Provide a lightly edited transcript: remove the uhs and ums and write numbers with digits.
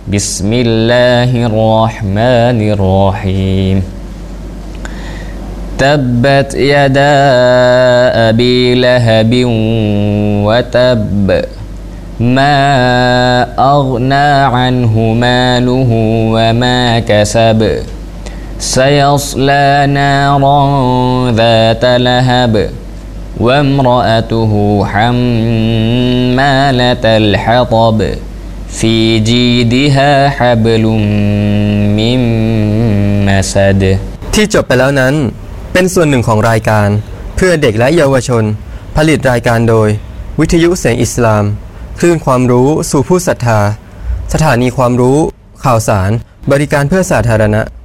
بسم الله الرحمن الرحيم تبت يدا أبي لهب وتب ما أغنى عنه ماله وما كسب سيصلى نارا ذات لهب وامرأته حمالة الحطب في جيدها حبل من مسد ที่จบไปแล้วนั้นเป็นส่วนหนึ่งของรายการเพื่อเด็กและเยาวชนผลิตรายการโดยวิทยุเสียงอิสลามคลื่นความรู้สู่ผู้ศรัทธาสถานีความรู้ข่าวสารบริการเพื่อสาธารณะ